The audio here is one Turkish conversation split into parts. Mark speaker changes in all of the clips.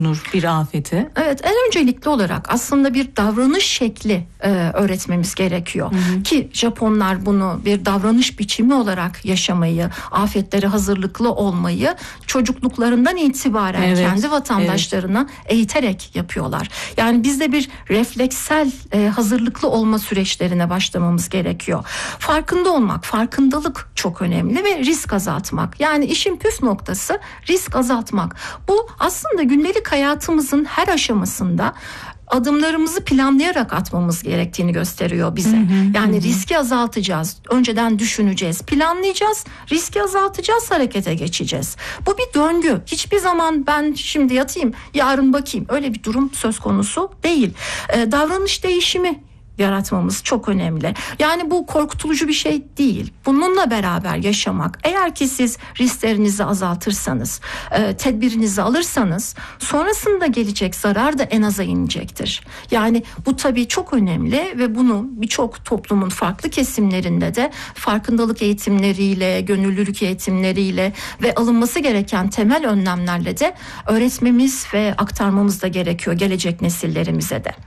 Speaker 1: bir afeti?
Speaker 2: Evet, en öncelikli olarak aslında bir davranış şekli öğretmemiz gerekiyor. Ki Japonlar bunu bir davranış biçimi olarak yaşamayı, afetlere hazırlıklı olmayı çocukluklarından itibaren kendi vatandaşlarına eğiterek yapıyorlar. Yani biz de bir refleksel hazırlıklı olma süreçlerine başlamamız gerekiyor. Farkında olmak, farkındalık çok önemli ve risk azaltmak. Yani işin püf noktası risk azaltmak. Bu aslında gündelik hayatımızın her aşamasında adımlarımızı planlayarak atmamız gerektiğini gösteriyor bize. Yani riski azaltacağız, önceden düşüneceğiz, planlayacağız, riski azaltacağız, harekete geçeceğiz. Bu bir döngü. Hiçbir zaman ben şimdi yatayım, yarın bakayım, öyle bir durum söz konusu değil. Davranış değişimi yaratmamız çok önemli. Yani bu korkutucu bir şey değil. Bununla beraber yaşamak. Eğer ki siz risklerinizi azaltırsanız, tedbirinizi alırsanız, sonrasında gelecek zarar da en aza inecektir. Yani bu tabii çok önemli ve bunu birçok toplumun farklı kesimlerinde de farkındalık eğitimleriyle, gönüllülük eğitimleriyle ve alınması gereken temel önlemlerle de öğretmemiz ve aktarmamız da gerekiyor gelecek nesillerimize de.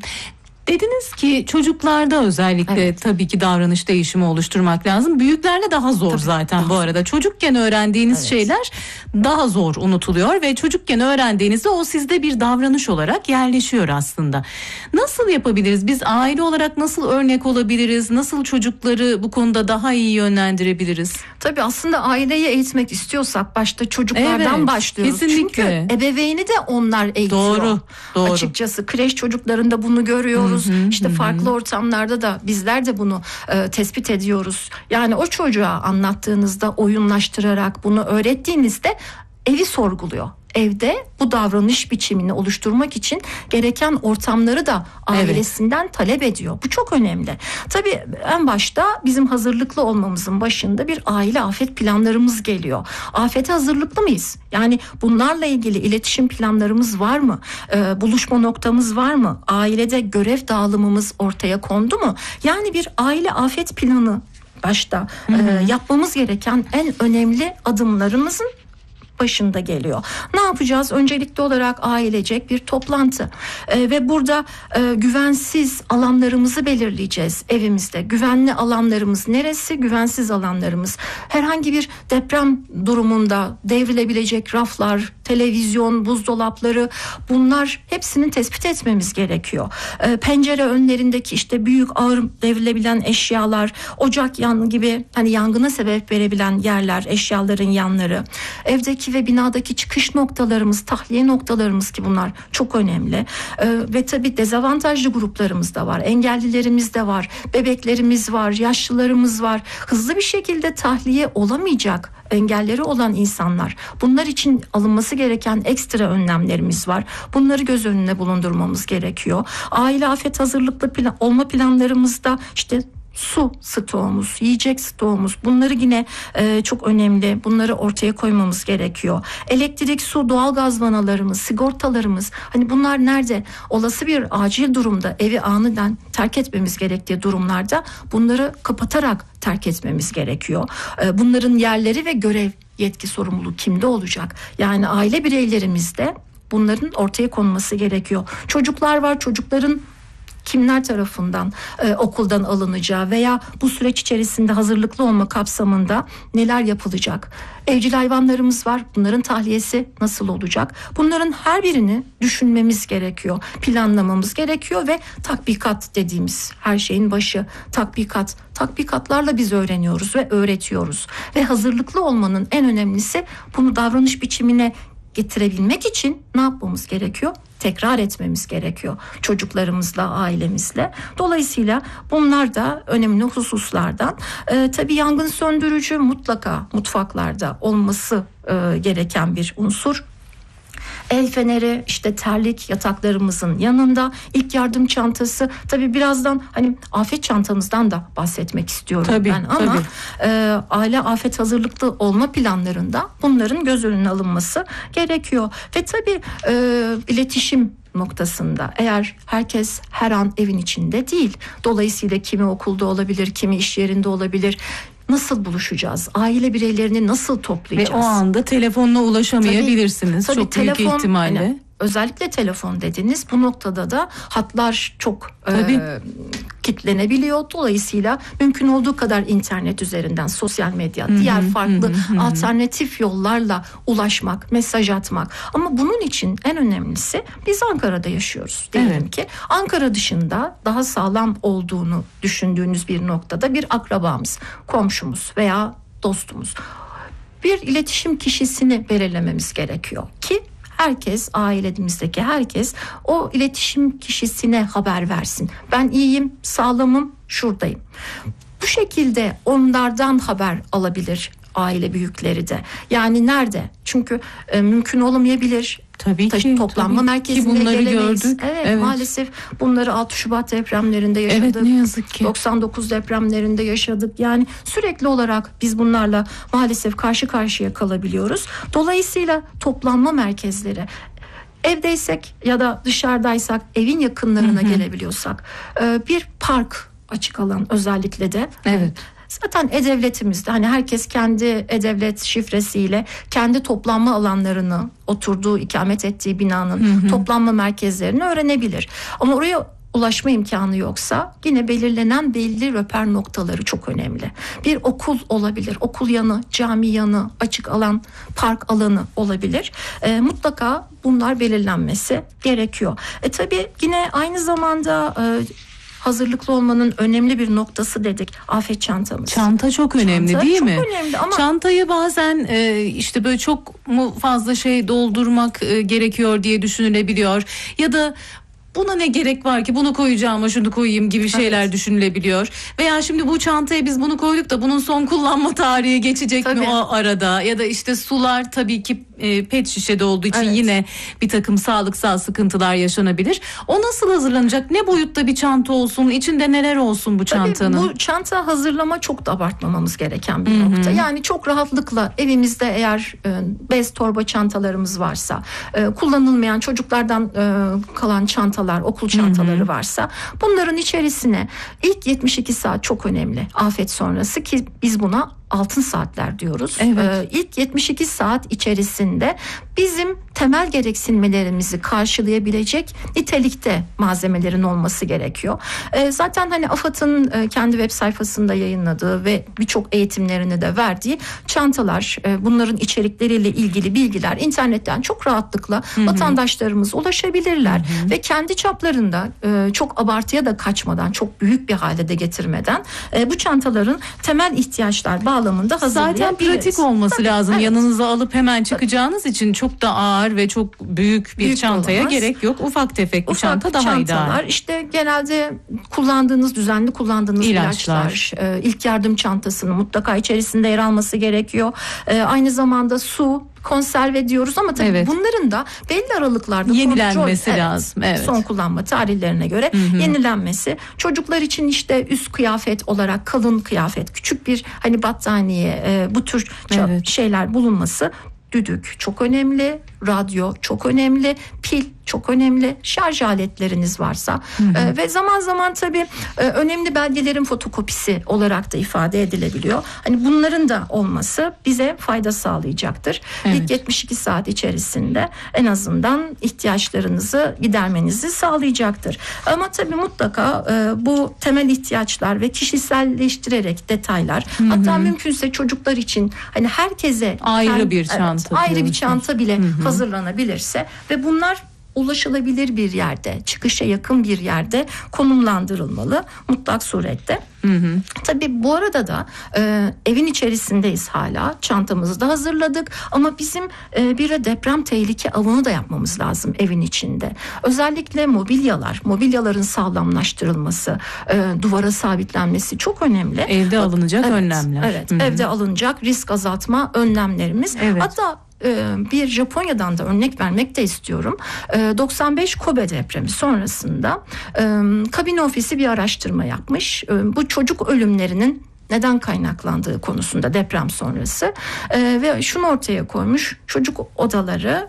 Speaker 1: Dediniz ki çocuklarda özellikle tabii ki davranış değişimi oluşturmak lazım. Büyüklerle daha zor zaten bu arada. Çocukken öğrendiğiniz şeyler daha zor unutuluyor ve çocukken öğrendiğinizde o sizde bir davranış olarak yerleşiyor aslında. Nasıl yapabiliriz? Biz aile olarak nasıl örnek olabiliriz? Nasıl çocukları bu konuda daha iyi yönlendirebiliriz?
Speaker 2: Tabii aslında aileyi eğitmek istiyorsak başta çocuklardan başlıyoruz.
Speaker 1: Kesinlikle.
Speaker 2: Çünkü ebeveyni de onlar eğitiyor.
Speaker 1: Doğru.
Speaker 2: Açıkçası kreş çocuklarında bunu görüyoruz. İşte farklı ortamlarda da bizler de bunu tespit ediyoruz. Yani o çocuğa anlattığınızda, oyunlaştırarak bunu öğrettiğinizde evi sorguluyor. Evde bu davranış biçimini oluşturmak için gereken ortamları da ailesinden talep ediyor. Bu çok önemli. Tabii en başta bizim hazırlıklı olmamızın başında bir aile afet planlarımız geliyor. Afete hazırlıklı mıyız? Yani bunlarla ilgili iletişim planlarımız var mı? Buluşma noktamız var mı? Ailede görev dağılımımız ortaya kondu mu? Yani bir aile afet planı başta yapmamız gereken en önemli adımlarımızın başında geliyor. Ne yapacağız? Öncelikli olarak ailecek bir toplantı ve burada güvensiz alanlarımızı belirleyeceğiz evimizde. Güvenli alanlarımız neresi? Güvensiz alanlarımız. Herhangi bir deprem durumunda devrilebilecek raflar, televizyon, buzdolapları, bunlar hepsini tespit etmemiz gerekiyor. Pencere önlerindeki işte büyük ağır devrilebilen eşyalar, ocak yanı gibi hani yangına sebep verebilen yerler, eşyaların yanları, evdeki ve binadaki çıkış noktalarımız, tahliye noktalarımız ki bunlar çok önemli. Ve tabii dezavantajlı gruplarımız da var, engellilerimiz de var, bebeklerimiz var, yaşlılarımız var. Hızlı bir şekilde tahliye olamayacak engelleri olan insanlar. Bunlar için alınması gereken ekstra önlemlerimiz var. Bunları göz önüne bulundurmamız gerekiyor. Aile afet hazırlıklı olma planlarımızda işte su stoğumuz, yiyecek stoğumuz, bunları yine çok önemli. Bunları ortaya koymamız gerekiyor. Elektrik, su, doğalgaz vanalarımız, sigortalarımız, hani bunlar nerede? Olası bir acil durumda evi aniden terk etmemiz gerektiği durumlarda bunları kapatarak terk etmemiz gerekiyor. Bunların yerleri ve görev, yetki, sorumluluğu kimde olacak? Yani aile bireylerimizde bunların ortaya konması gerekiyor. Çocuklar var, çocukların kimler tarafından okuldan alınacağı veya bu süreç içerisinde hazırlıklı olma kapsamında neler yapılacak? Evcil hayvanlarımız var. Bunların tahliyesi nasıl olacak? Bunların her birini düşünmemiz gerekiyor. Planlamamız gerekiyor ve tatbikat dediğimiz her şeyin başı tatbikat. Tatbikatlarla biz öğreniyoruz ve öğretiyoruz. Ve hazırlıklı olmanın en önemlisi bunu davranış biçimine getirebilmek için ne yapmamız gerekiyor? Tekrar etmemiz gerekiyor çocuklarımızla, ailemizle. Dolayısıyla bunlar da önemli hususlardan. Tabii yangın söndürücü mutlaka mutfaklarda olması gereken bir unsur. El feneri, işte terlik yataklarımızın yanında, ilk yardım çantası. Tabii birazdan hani afet çantamızdan da bahsetmek istiyorum ben ama aile afet hazırlıklı olma planlarında bunların göz önüne alınması gerekiyor. Ve tabii iletişim noktasında eğer herkes her an evin içinde değil, dolayısıyla kimi okulda olabilir, kimi iş yerinde olabilir. Nasıl buluşacağız? Aile bireylerini nasıl toplayacağız?
Speaker 1: Ve o anda telefonla ulaşamayabilirsiniz. Tabii, çok büyük ihtimalle.
Speaker 2: özellikle telefon dediniz. Bu noktada da hatlar çok kitlenebiliyor. Dolayısıyla mümkün olduğu kadar internet üzerinden, sosyal medya, diğer farklı alternatif yollarla ulaşmak, mesaj atmak. Ama bunun için en önemlisi, biz Ankara'da yaşıyoruz diyelim ki. Ankara dışında daha sağlam olduğunu düşündüğünüz bir noktada bir akrabamız, komşumuz veya dostumuz, bir iletişim kişisini belirlememiz gerekiyor ki herkes, ailemizdeki herkes o iletişim kişisine haber versin. Ben iyiyim, sağlamım, şuradayım. Bu şekilde onlardan haber alabilir aile büyükleri de. Yani nerede? Çünkü mümkün olamayabilir.
Speaker 1: Tabii ki.
Speaker 2: Toplanma merkezine
Speaker 1: bunları
Speaker 2: gelemeyiz.
Speaker 1: gördük.
Speaker 2: Evet, maalesef bunları 6 Şubat depremlerinde yaşadık.
Speaker 1: Evet, ne yazık ki.
Speaker 2: 99 depremlerinde yaşadık. Yani sürekli olarak biz bunlarla maalesef karşı karşıya kalabiliyoruz. Dolayısıyla toplanma merkezleri, evdeysek ya da dışarıdaysak, evin yakınlarına gelebiliyorsak, bir park, açık alan özellikle de.
Speaker 1: Evet.
Speaker 2: Zaten E-Devletimizde hani herkes kendi E-Devlet şifresiyle kendi toplanma alanlarını, oturduğu, ikamet ettiği binanın toplanma merkezlerini öğrenebilir. Ama oraya ulaşma imkanı yoksa yine belirlenen belli röper noktaları çok önemli. Bir okul olabilir, okul yanı, cami yanı, açık alan, park alanı olabilir. Mutlaka bunlar belirlenmesi gerekiyor. Tabii yine aynı zamanda hazırlıklı olmanın önemli bir noktası dedik, afet çantamız.
Speaker 1: Çanta çok önemli, değil
Speaker 2: çok
Speaker 1: mi?
Speaker 2: Çok önemli ama
Speaker 1: çantayı bazen işte böyle çok mu fazla şey doldurmak gerekiyor diye düşünülebiliyor ya da buna ne gerek var ki, bunu koyacağıma şunu koyayım gibi şeyler düşünülebiliyor. Veya şimdi bu çantaya biz bunu koyduk da bunun son kullanma tarihi geçecek mi o arada? Ya da işte sular tabii ki pet şişede olduğu için yine bir takım sağlıksal sıkıntılar yaşanabilir. O nasıl hazırlanacak? Ne boyutta bir çanta olsun? İçinde neler olsun bu çantanın?
Speaker 2: Tabii bu çanta hazırlama çok da abartmamamız gereken bir nokta. Yani çok rahatlıkla evimizde eğer bez torba çantalarımız varsa, kullanılmayan çocuklardan kalan çantalar, okul çantaları varsa, bunların içerisine ilk 72 saat çok önemli. Afet sonrası, ki biz buna altın saatler diyoruz. İlk 72 saat içerisinde bizim temel gereksinmelerimizi karşılayabilecek nitelikte malzemelerin olması gerekiyor. Zaten hani AFAD'ın kendi web sayfasında yayınladığı ve birçok eğitimlerini de verdiği çantalar, bunların içerikleriyle ilgili bilgiler internetten çok rahatlıkla vatandaşlarımız ulaşabilirler ve kendi çaplarında çok abartıya da kaçmadan, çok büyük bir hale de getirmeden bu çantaların temel ihtiyaçlar bağlamında hazırlayabiliriz.
Speaker 1: Zaten pratik olması lazım. Yanınıza alıp hemen çıkacağınız için çok da ağır ve çok büyük bir çantaya olmaz. Gerek yok. Ufak tefek bir çanta daha ideal.
Speaker 2: İşte genelde düzenli kullandığınız ilaçlar, ilk yardım çantasının mutlaka içerisinde yer alması gerekiyor. Aynı zamanda su, konserve diyoruz ama tabii bunların da belli aralıklarda
Speaker 1: yenilenmesi lazım. Evet.
Speaker 2: Son kullanma tarihlerine göre yenilenmesi. Çocuklar için işte üst kıyafet olarak kalın kıyafet, küçük bir hani battaniye, bu tür şeyler bulunması. Düdük çok önemli, radyo çok önemli, pil çok önemli, şarj aletleriniz varsa ve zaman zaman tabii önemli belgelerin fotokopisi olarak da ifade edilebiliyor. Hani bunların da olması bize fayda sağlayacaktır. İlk 72 saat içerisinde en azından ihtiyaçlarınızı gidermenizi sağlayacaktır. Ama tabii mutlaka bu temel ihtiyaçlar ve kişiselleştirerek detaylar, hatta mümkünse çocuklar için hani herkese
Speaker 1: ayrı bir çanta,
Speaker 2: ayrı bir çanta bile hazırlanabilirse ve bunlar ulaşılabilir bir yerde, çıkışa yakın bir yerde konumlandırılmalı mutlak surette. Tabii bu arada da evin içerisindeyiz hala, çantamızı da hazırladık ama bizim bir de deprem tehlike avını da yapmamız lazım evin içinde. Özellikle mobilyaların sağlamlaştırılması, duvara sabitlenmesi çok önemli.
Speaker 1: Evde alınacak önlemler.
Speaker 2: Evet, evde alınacak risk azaltma önlemlerimiz. Hatta bir Japonya'dan da örnek vermek de istiyorum. 95 Kobe depremi sonrasında kabine ofisi bir araştırma yapmış. Bu çocuk ölümlerinin neden kaynaklandığı konusunda deprem sonrası ve şunu ortaya koymuş: çocuk odaları,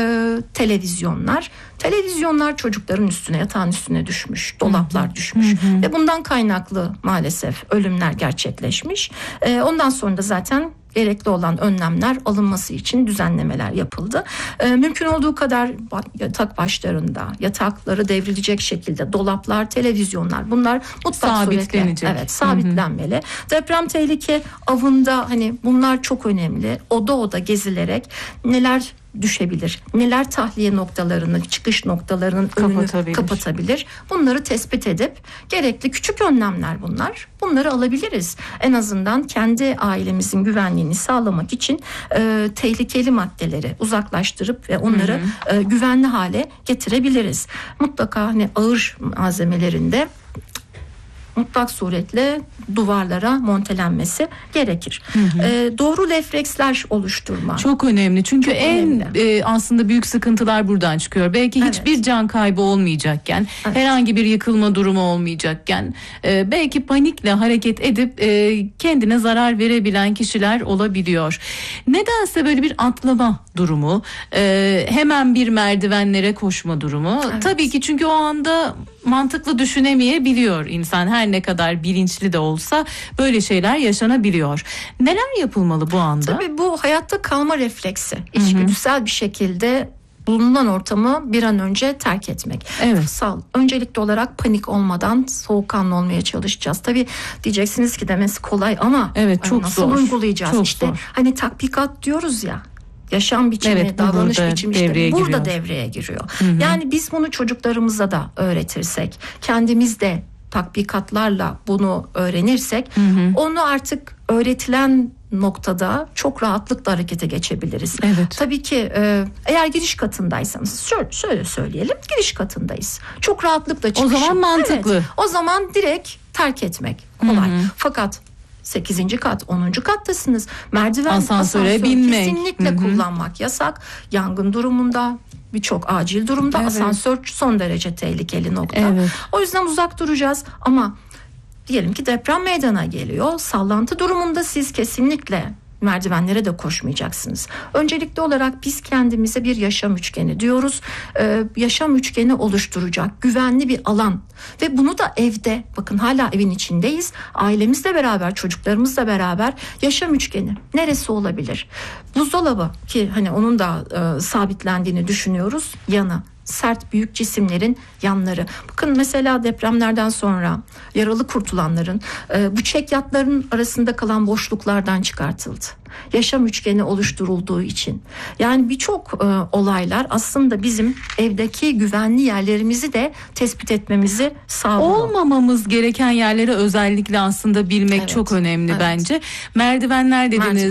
Speaker 2: televizyonlar çocukların üstüne, yatağın üstüne düşmüş, dolaplar düşmüş ve bundan kaynaklı maalesef ölümler gerçekleşmiş. Ondan sonra da zaten gerekli olan önlemler alınması için düzenlemeler yapıldı. Mümkün olduğu kadar yatak başlarında, yatakları devrilecek şekilde dolaplar, televizyonlar, bunlar mutlak suretle sabitlenmeli. Deprem tehlike avında hani bunlar çok önemli. Oda oda gezilerek neler düşebilir, neler tahliye noktalarını, çıkış noktalarının önünü kapatabilir. Bunları tespit edip gerekli küçük önlemler bunlar. Bunları alabiliriz. En azından kendi ailemizin güvenliğini sağlamak için tehlikeli maddeleri uzaklaştırıp ve onları güvenli hale getirebiliriz. Mutlaka hani ağır malzemelerinde mutlak suretle duvarlara montelenmesi gerekir. Doğru refleksler oluşturma.
Speaker 1: Çok önemli. Çünkü aslında büyük sıkıntılar buradan çıkıyor. Belki hiçbir can kaybı olmayacakken, herhangi bir yıkılma durumu olmayacakken, belki panikle hareket edip kendine zarar verebilen kişiler olabiliyor. Nedense böyle bir atlama durumu, hemen bir merdivenlere koşma durumu. Tabii ki çünkü o anda mantıklı düşünemeyebiliyor insan, her ne kadar bilinçli de olsa böyle şeyler yaşanabiliyor. Neler yapılmalı bu anda?
Speaker 2: Tabii bu hayatta kalma refleksi. İçgüdüsel bir şekilde bulunan ortamı bir an önce terk etmek. Öncelikli olarak panik olmadan soğukkanlı olmaya çalışacağız. Tabii diyeceksiniz ki demesi kolay ama
Speaker 1: çok
Speaker 2: nasıl
Speaker 1: zor.
Speaker 2: Uygulayacağız?
Speaker 1: Çok
Speaker 2: işte
Speaker 1: zor.
Speaker 2: Hani tatbikat diyoruz ya. Yaşam biçimi, davranış biçimi işte burada devreye giriyor. Yani biz bunu çocuklarımıza da öğretirsek, kendimiz de tatbikatlarla bunu öğrenirsek, onu artık öğretilen noktada çok rahatlıkla harekete geçebiliriz. Tabii ki eğer giriş katındaysanız şöyle söyleyelim, giriş katındayız. Çok rahatlıkla çıkış.
Speaker 1: O zaman mantıklı.
Speaker 2: O zaman direkt terk etmek kolay. Fakat 8. kat, 10. kattasınız. Asansöre binmek kesinlikle kullanmak yasak. Yangın durumunda, birçok acil durumda asansör son derece tehlikeli nokta. O yüzden uzak duracağız ama diyelim ki deprem meydana geliyor. Sallantı durumunda siz kesinlikle merdivenlere de koşmayacaksınız. Öncelikli olarak biz kendimize bir yaşam üçgeni diyoruz. Yaşam üçgeni oluşturacak güvenli bir alan ve bunu da evde, bakın hala evin içindeyiz. Ailemizle beraber, çocuklarımızla beraber yaşam üçgeni neresi olabilir? Buzdolabı, ki hani onun da sabitlendiğini düşünüyoruz, yanı. Sert büyük cisimlerin yanları. Bakın mesela depremlerden sonra yaralı kurtulanların bu çekyatların arasında kalan boşluklardan çıkartıldı. Yaşam üçgeni oluşturulduğu için. Yani birçok olaylar aslında bizim evdeki güvenli yerlerimizi de tespit etmemizi sağlıyor.
Speaker 1: Olmamamız gereken yerleri özellikle aslında bilmek çok önemli bence. Merdivenler dediniz,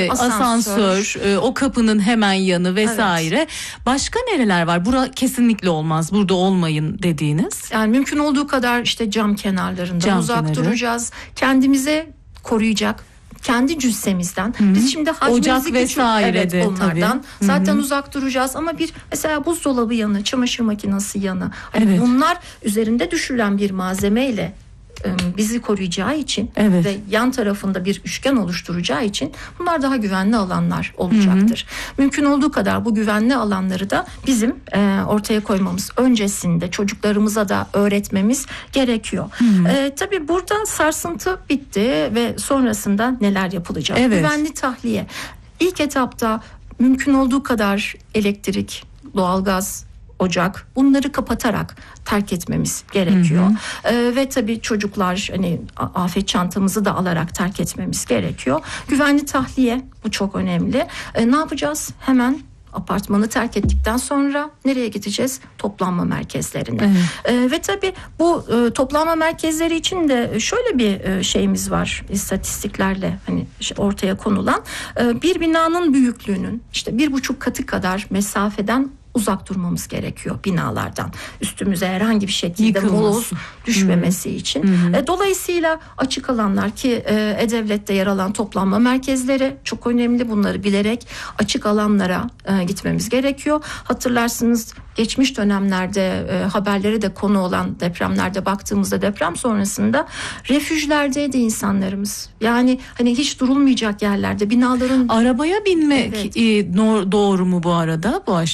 Speaker 1: asansör, o kapının hemen yanı vesaire. Başka nereler var? Bura kesinlikle olmaz, burada olmayın dediğiniz.
Speaker 2: Yani mümkün olduğu kadar işte cam kenarlarından uzak duracağız. Kendimize koruyacak, kendi cüssemizden. Biz şimdi
Speaker 1: ocak vesaire
Speaker 2: onlardan zaten uzak duracağız ama bir mesela buzdolabı yanı, çamaşır makinesi yanı, hani bunlar üzerinde düşürülen bir malzemeyle bizi koruyacağı için ve yan tarafında bir üçgen oluşturacağı için bunlar daha güvenli alanlar olacaktır. Mümkün olduğu kadar bu güvenli alanları da bizim ortaya koymamız, öncesinde çocuklarımıza da öğretmemiz gerekiyor. Tabii burada sarsıntı bitti ve sonrasında neler yapılacak? Güvenli tahliye. İlk etapta mümkün olduğu kadar elektrik, doğalgaz, ocak, bunları kapatarak terk etmemiz gerekiyor. Ve tabii çocuklar, hani afet çantamızı da alarak terk etmemiz gerekiyor. Güvenli tahliye, bu çok önemli. Ne yapacağız? Hemen apartmanı terk ettikten sonra nereye gideceğiz? Toplanma merkezlerine. Ve tabii bu toplanma merkezleri için de şöyle bir şeyimiz var, istatistiklerle hani ortaya konulan. Bir binanın büyüklüğünün işte 1,5 katı kadar mesafeden uzak durmamız gerekiyor binalardan. Üstümüze herhangi bir şekilde moloz düşmemesi için. Dolayısıyla açık alanlar, ki E-Devlet'te yer alan toplanma merkezleri çok önemli. Bunları bilerek açık alanlara gitmemiz gerekiyor. Hatırlarsınız geçmiş dönemlerde haberleri de konu olan depremlerde baktığımızda deprem sonrasında refüjlerdeydi insanlarımız. Yani hani hiç durulmayacak yerlerde, binaların...
Speaker 1: Arabaya binmek doğru mu bu arada, bu aşamada?
Speaker 2: Ya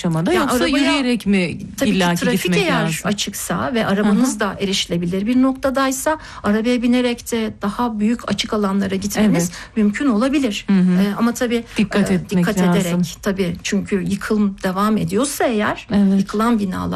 Speaker 1: Yoksa yürüyerek mi
Speaker 2: tabii
Speaker 1: illaki
Speaker 2: ki trafik
Speaker 1: gitmek
Speaker 2: eğer
Speaker 1: lazım?
Speaker 2: açıksa ve arabanız da erişilebilir bir noktadaysa arabaya binerek de daha büyük açık alanlara gitmeniz mümkün olabilir. Ama tabii
Speaker 1: dikkat etmek lazım.
Speaker 2: ederek tabii, çünkü yıkım devam ediyorsa eğer, yıkılan binalar